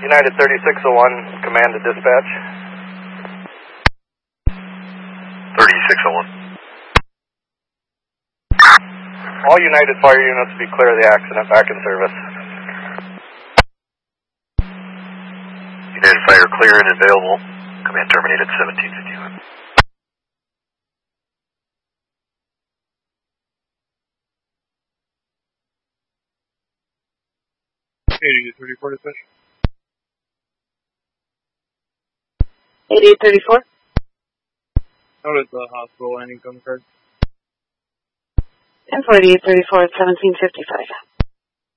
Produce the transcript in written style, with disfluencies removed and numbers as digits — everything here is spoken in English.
United 3601, command to dispatch. 3601. All United fire units be clear of the accident, back in service. United fire clear and available. Command terminated 1751. 8834 dispatch. 8834. How does the hospital landing code card? 104834 at 1755.